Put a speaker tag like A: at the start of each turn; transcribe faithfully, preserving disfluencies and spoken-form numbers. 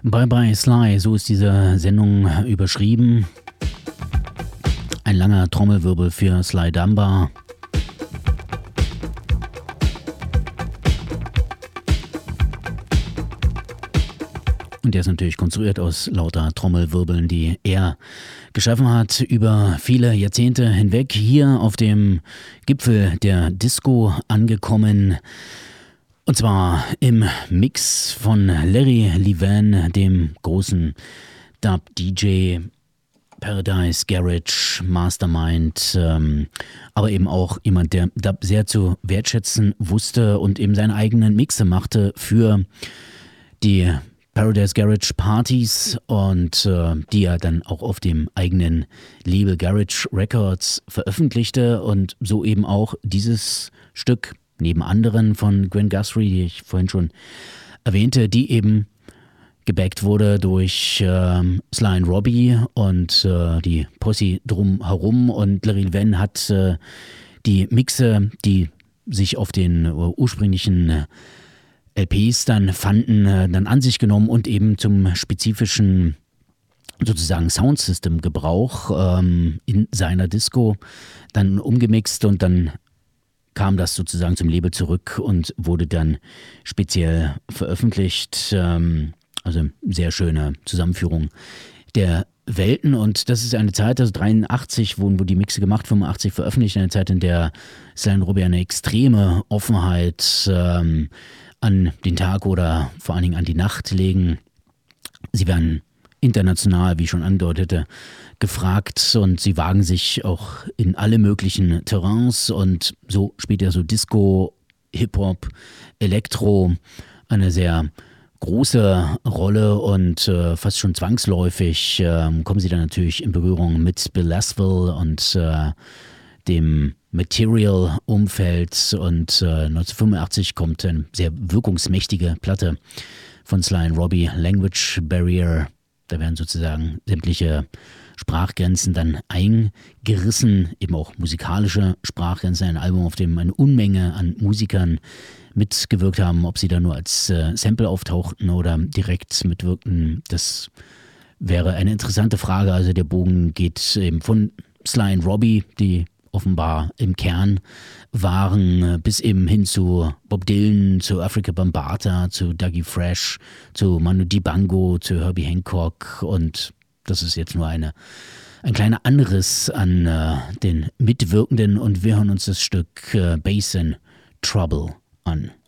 A: Bye Bye Sly, so ist diese Sendung überschrieben. Ein langer Trommelwirbel für Sly Dunbar. Und der ist natürlich konstruiert aus lauter Trommelwirbeln, die er geschaffen hat über viele Jahrzehnte hinweg. Hier auf dem Gipfel der Disco angekommen. Und zwar im Mix von Larry Levan, dem großen Dub-D J, Paradise Garage, Mastermind, ähm, aber eben auch jemand, der Dub sehr zu wertschätzen wusste und eben seine eigenen Mixe machte für die Paradise Garage Partys und äh, die er dann auch auf dem eigenen Label Garage Records veröffentlichte und so eben auch dieses Stück neben anderen von Gwen Guthrie, die ich vorhin schon erwähnte, die eben gebackt wurde durch äh, Sly und Robbie und äh, die Posse drumherum. Und Larry Levan hat äh, die Mixe, die sich auf den äh, ursprünglichen äh, L Ps dann fanden, äh, dann an sich genommen und eben zum spezifischen sozusagen Soundsystem-Gebrauch ähm, in seiner Disco dann umgemixt und dann kam das sozusagen zum Label zurück und wurde dann speziell veröffentlicht. Ähm, also sehr schöne Zusammenführung der Welten. Und das ist eine Zeit, also dreiundachtzig wurden wo die Mixe gemacht, fünfundachtzig veröffentlicht, eine Zeit, in der Sly und Robbie eine extreme Offenheit ähm, an den Tag oder vor allen Dingen an die Nacht legen. Sie werden international, wie ich schon andeutete, gefragt und sie wagen sich auch in alle möglichen Terrains und so spielt ja so Disco, Hip-Hop, Elektro eine sehr große Rolle und äh, fast schon zwangsläufig äh, kommen sie dann natürlich in Berührung mit Bill Laswell und äh, dem Material-Umfeld und äh, neunzehnhundertfünfundachtzig kommt eine sehr wirkungsmächtige Platte von Sly und Robbie, Language Barrier. Da werden sozusagen sämtliche Sprachgrenzen dann eingerissen, eben auch musikalische Sprachgrenzen, ein Album, auf dem eine Unmenge an Musikern mitgewirkt haben, ob sie da nur als äh, Sample auftauchten oder direkt mitwirkten, das wäre eine interessante Frage. Also der Bogen geht eben von Sly und Robbie, die offenbar im Kern waren, bis eben hin zu Bob Dylan, zu Afrika Bambaataa, zu Dougie Fresh, zu Manu Dibango, zu Herbie Hancock und das ist jetzt nur eine, ein kleiner Anriss an äh, den Mitwirkenden und wir hören uns das Stück äh, Bass in Trouble an.